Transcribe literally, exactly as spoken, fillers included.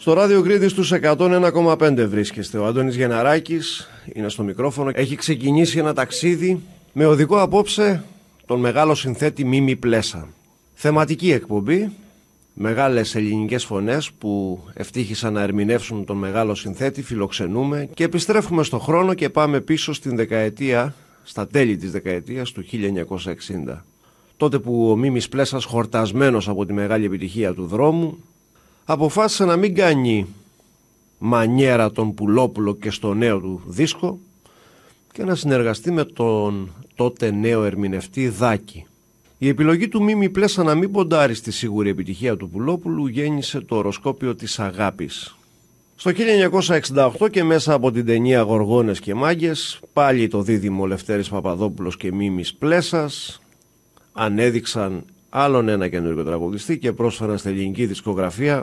Στο ράδιο Κρήτης στους εκατόν ένα κόμμα πέντε βρίσκεστε. Ο Αντώνης Γεναράκης είναι στο μικρόφωνο. Έχει ξεκινήσει ένα ταξίδι με οδικό απόψε τον μεγάλο συνθέτη Μίμη Πλέσα. Θεματική εκπομπή, μεγάλες ελληνικές φωνές που ευτύχησαν να ερμηνεύσουν τον μεγάλο συνθέτη, φιλοξενούμε και επιστρέφουμε στο χρόνο και πάμε πίσω στην δεκαετία, στα τέλη της δεκαετίας του χίλια εννιακόσια εξήντα. Τότε που ο Μίμης Πλέσας, χορτασμένος από τη μεγάλη επιτυχία του δρόμου, αποφάσισε να μην κάνει μανιέρα τον Πουλόπουλο και στο νέο του δίσκο και να συνεργαστεί με τον τότε νέο ερμηνευτή Δάκη. Η επιλογή του Μίμη Πλέσα να μην ποντάρει στη σίγουρη επιτυχία του Πουλόπουλου γέννησε το οροσκόπιο της αγάπης. Στο χίλια εννιακόσια εξήντα οκτώ και μέσα από την ταινία Γοργόνες και Μάγκες, πάλι το δίδυμο Λευτέρης Παπαδόπουλος και Μίμης Πλέσας ανέδειξαν άλλον ένα καινούργιο τραγουδιστή και πρόσφεραν στην ελληνική δισκογραφία